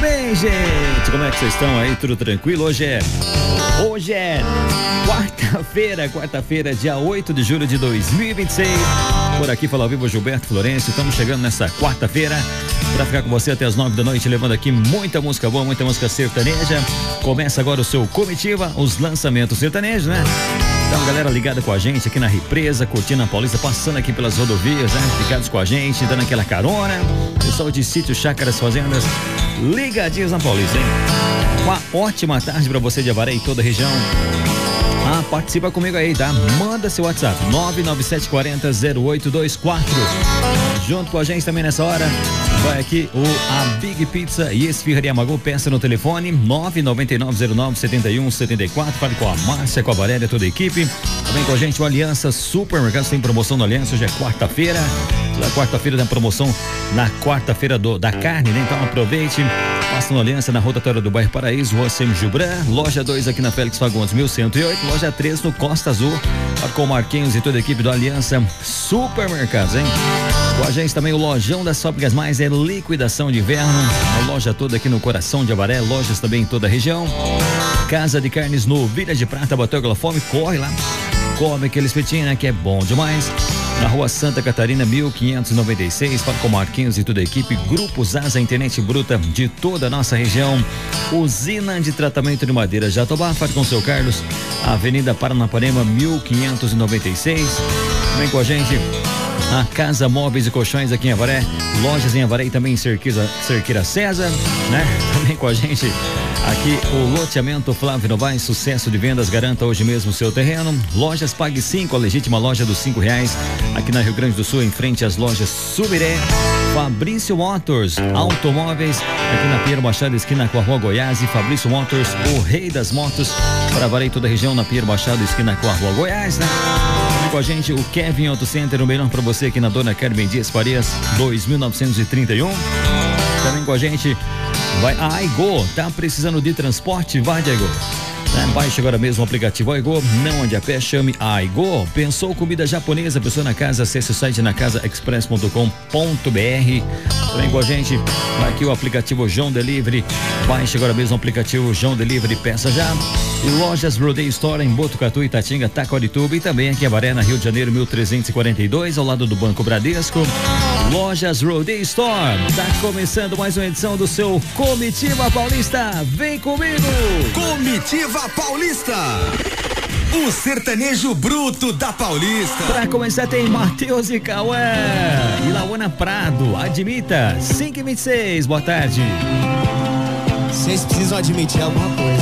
bem, gente? Como é que vocês estão aí? Tudo tranquilo? Hoje é quarta-feira, dia 8 de julho de 2026. Por aqui fala ao vivo Gilberto Florencio. Estamos chegando nessa quarta-feira para ficar com você até as 9 da noite, levando aqui muita música boa, muita música sertaneja. Começa agora o seu Comitiva, os lançamentos sertanejos, né? Então, galera ligada com a gente aqui na Represa, curtindo a Paulista, passando aqui pelas rodovias, né? Ligados com a gente, dando aquela carona. Pessoal de Sítio, Chácaras, Fazendas, ligadinhos na Paulista, hein? Uma ótima tarde para você de Avaré e toda a região. Participa comigo aí, tá? Manda seu WhatsApp, 997400824. Junto com a gente também nessa hora, vai aqui a Big Pizza e Esfirraria Magu. Peça no telefone 999097174. Fale com a Márcia, com a Valéria, toda a equipe. Também com a gente o Aliança Supermercados, tem promoção no Aliança, hoje é quarta-feira. Na quarta-feira tem promoção na quarta-feira da carne, né? Então aproveite. Passa no Aliança, na rotatória do bairro Paraíso, Rua Semi Gilbran, loja 2 aqui na Félix Fagundes 1108, loja 3 no Costa Azul, com Marquinhos e toda a equipe do Aliança Supermercados, hein? Com a gente também o Lojão das Fábricas Mais, é liquidação de inverno, a loja toda aqui no coração de Avaré, lojas também em toda a região. Casa de Carnes no Vila de Prata, bateu aquela fome, corre lá, come aquele espetinho, né, que é bom demais. Na Rua Santa Catarina, 1596, fala com Marquinhos e toda a equipe. Grupo Zaza, internet bruta de toda a nossa região. Usina de tratamento de madeira Jatobá, fala com o seu Carlos, Avenida Paranapanema, 1596. Vem com a gente a Casa Móveis e Colchões aqui em Avaré, lojas em Avaré e também em Cerqueira César, né? Também com a gente aqui o loteamento Flávio Novaes, sucesso de vendas, garanta hoje mesmo o seu terreno. Lojas Pague 5, a legítima loja dos R$5, aqui na Rio Grande do Sul, em frente às lojas Subiré. Fabrício Motors, automóveis, aqui na Pinheiro Machado, esquina com a Rua Goiás. E Fabrício Motors, o rei das motos, para Avaré e toda a região, na Pinheiro Machado, esquina com a Rua Goiás, né? Com a gente o Kevin Auto Center, o melhor para você aqui na Dona Carmen Dias Farias, 2931. Também com a gente vai a Aigo, tá precisando de transporte? Vai, Diego. Baixe agora mesmo o aplicativo Aigo, não ande a pé, chame a Aigo. Pensou comida japonesa, pessoa na casa, acesse o site nacasaexpress.com.br. Também com a gente vai aqui o aplicativo João Delivery, baixe agora mesmo o aplicativo João Delivery, peça já. E lojas Rodeio Store em Botucatu, Itatinga, Taquarituba e também aqui em Avaré, na Rio de Janeiro, 1342, ao lado do Banco Bradesco. Lojas Rodeio Store, tá começando mais uma edição do seu Comitiva Paulista, vem comigo! Comitiva Paulista, o sertanejo bruto da Paulista. Pra começar tem Matheus e Cauã e Lauana Prado, admita, 5h26, boa tarde. Vocês precisam admitir alguma coisa.